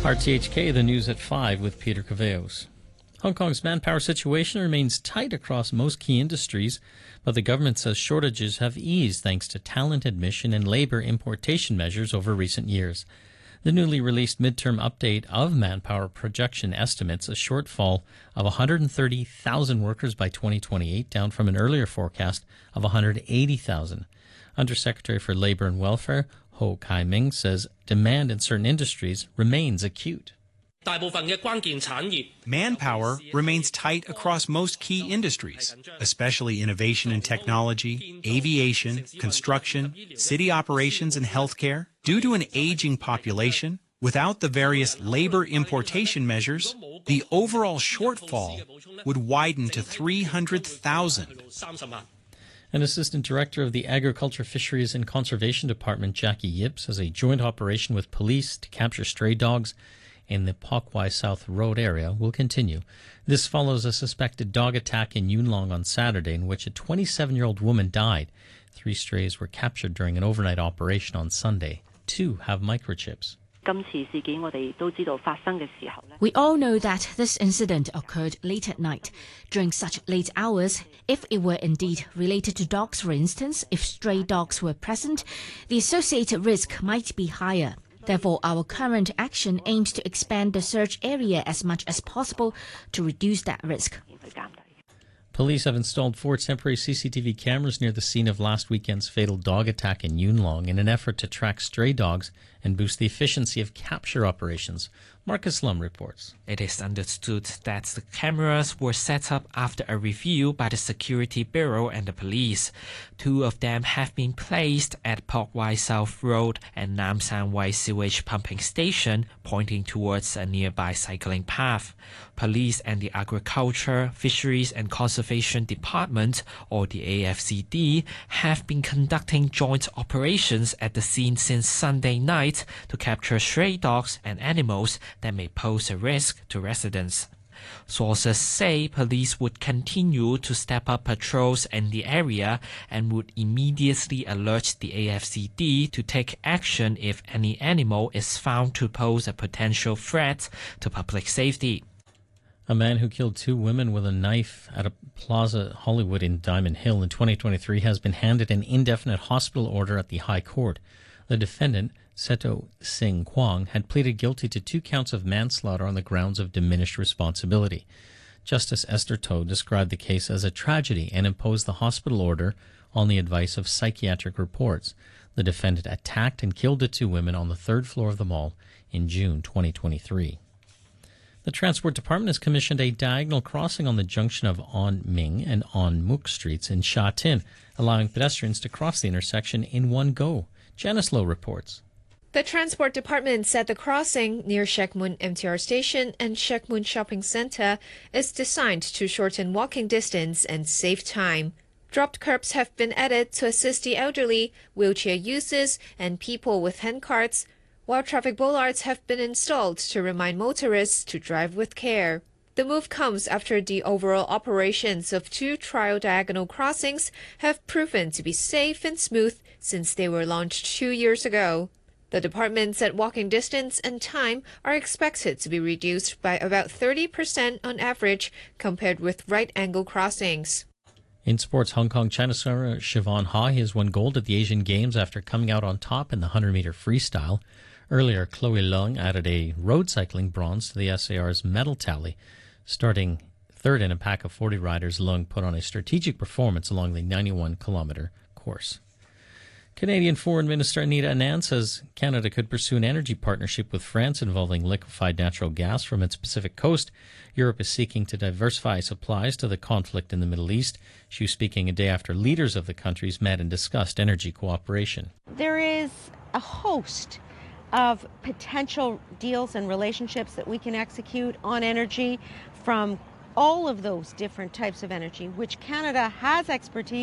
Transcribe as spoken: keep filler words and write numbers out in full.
R T H K, the news at five with Peter Caveos. Hong Kong's manpower situation remains tight across most key industries, but the government says shortages have eased thanks to talent admission and labor importation measures over recent years. The newly released midterm update of manpower projection estimates a shortfall of one hundred thirty thousand workers by twenty twenty-eight, down from an earlier forecast of one hundred eighty thousand. Undersecretary for Labor and Welfare, Ho Kai-ming, says demand in certain industries remains acute. Manpower remains tight across most key industries, especially innovation and technology, aviation, construction, city operations, and healthcare. Due to an aging population, without the various labor importation measures, the overall shortfall would widen to three hundred thousand. An assistant director of the Agriculture, Fisheries and Conservation Department, Jackie Yip, says a joint operation with police to capture stray dogs in the Pok Wai South Road area will continue. This follows a suspected dog attack in Yuen Long on Saturday, in which a twenty-seven-year-old woman died. Three strays were captured during an overnight operation on Sunday. Two have microchips. We all know that this incident occurred late at night. During such late hours, if it were indeed related to dogs, for instance, if stray dogs were present, the associated risk might be higher. Therefore, our current action aims to expand the search area as much as possible to reduce that risk. Police have installed four temporary C C T V cameras near the scene of last weekend's fatal dog attack in Yuen Long in an effort to track stray dogs and boost the efficiency of capture operations. Marcus Lum reports. It is understood that the cameras were set up after a review by the Security Bureau and the police. Two of them have been placed at Pok Wai South Road and Nam San Wai Sewage Pumping Station, pointing towards a nearby cycling path. Police and the Agriculture, Fisheries and Conservation Department, or the A F C D, have been conducting joint operations at the scene since Sunday night to capture stray dogs and animals that may pose a risk to residents. Sources say police would continue to step up patrols in the area and would immediately alert the A F C D to take action if any animal is found to pose a potential threat to public safety. A man who killed two women with a knife at a Plaza Hollywood in Diamond Hill in twenty twenty-three has been handed an indefinite hospital order at the High Court. The defendant, Seto Singh Kwang, had pleaded guilty to two counts of manslaughter on the grounds of diminished responsibility. Justice Esther To described the case as a tragedy and imposed the hospital order on the advice of psychiatric reports. The defendant attacked and killed the two women on the third floor of the mall in June twenty twenty-three. The Transport Department has commissioned a diagonal crossing on the junction of On Ming and On Muk Streets in Sha Tin, allowing pedestrians to cross the intersection in one go. Janice Lowe reports. The Transport Department said the crossing near Shek Mun M T R Station and Shek Mun Shopping Center is designed to shorten walking distance and save time. Dropped curbs have been added to assist the elderly, wheelchair users, and people with handcarts, while traffic bollards have been installed to remind motorists to drive with care. The move comes after the overall operations of two trial diagonal crossings have proven to be safe and smooth since they were launched two years ago. The department said walking distance and time are expected to be reduced by about thirty percent on average compared with right-angle crossings. In sports, Hong Kong China swimmer Siobhan Ha has won gold at the Asian Games after coming out on top in the one hundred meter freestyle. Earlier, Chloe Leung added a road cycling bronze to the S A R's medal tally. Starting third in a pack of forty riders, Leung put on a strategic performance along the ninety-one kilometer course. Canadian Foreign Minister Anita Anand says Canada could pursue an energy partnership with France involving liquefied natural gas from its Pacific coast. Europe is seeking to diversify supplies to the conflict in the Middle East. She was speaking a day after leaders of the countries met and discussed energy cooperation. There is a host of potential deals and relationships that we can execute on energy from all of those different types of energy, which Canada has expertise